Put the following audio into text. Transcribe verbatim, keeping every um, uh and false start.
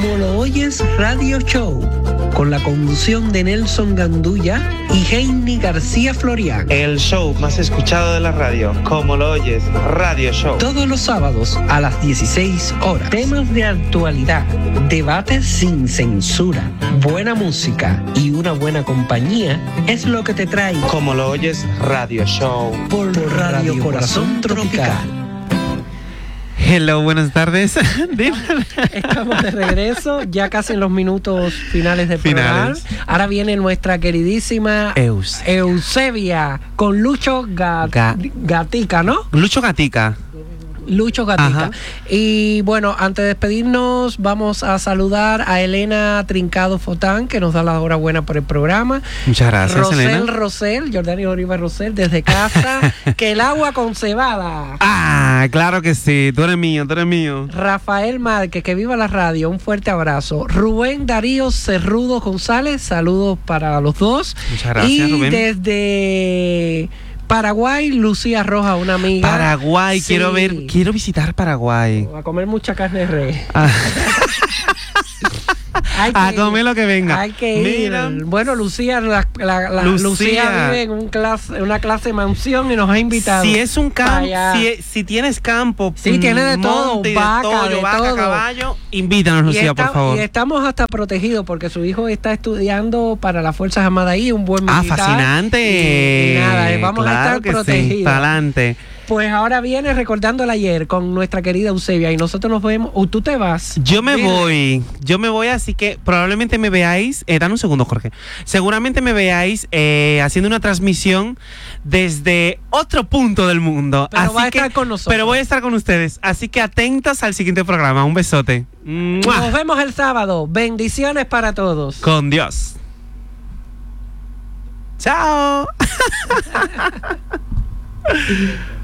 Como lo oyes Radio Show, con la conducción de Nelson Gandulla y Heini García Florián. El show más escuchado de la radio, Como lo oyes Radio Show. Todos los sábados a las dieciséis horas. Temas de actualidad, debates sin censura, buena música y una buena compañía es lo que te trae Como lo oyes Radio Show. Por, por Radio, Radio Corazón Tropical. Hello, buenas tardes. Estamos de regreso, ya casi en los minutos finales del Finales. programa. Ahora viene nuestra queridísima Eus. Eusebia con Lucho Ga- Ga- Gatica, ¿no? Lucho Gatica. Lucho Gatica. Ajá. Y bueno, antes de despedirnos, vamos a saludar a Elena Trincado Fotán, que nos da la enhorabuena por el programa. Muchas gracias, Rosel Elena. Rosel, Jordani Oliva Rosel, desde casa. Que el agua con cebada. Ah, claro que sí. Tú eres mío, tú eres mío. Rafael Márquez, que viva la radio, un fuerte abrazo. Rubén Darío Cerrudo González, saludos para los dos. Muchas gracias, y Rubén. desde Paraguay, Lucía Roja, una amiga. Paraguay, Sí. quiero ver, quiero visitar Paraguay. A comer mucha carne de res. Ah. Hay que A ir. comer lo que venga. Hay que ir. Mira. Bueno, Lucía, la, la- la- Lucía. Lucía vive en un clase, una clase de mansión y nos ha invitado. Si es un campo, Allá. si, si tienes campo, Sí, mm, tiene de todo, monte, vaca, de todo, de vaca, todo. caballo, invítanos, Y, Lucía, está- por favor. y estamos hasta protegidos porque su hijo está estudiando para las Fuerzas Armadas ahí, un buen Ah, militar. fascinante. Y, y nada, eh, vamos Claro a estar que sí, protegidos. para adelante. Pues ahora viene recordando el ayer con nuestra querida Eusebia y nosotros nos vemos. ¿O tú te vas? Yo me Dile. voy, yo me voy, así que probablemente me veáis, eh, dame un segundo, Jorge, seguramente me veáis eh, haciendo una transmisión desde otro punto del mundo. Pero así va a que- estar con nosotros. Pero voy a estar con ustedes, así que atentas al siguiente programa. Un besote. ¡Mua! Nos vemos el sábado. Bendiciones para todos. Con Dios. Chao.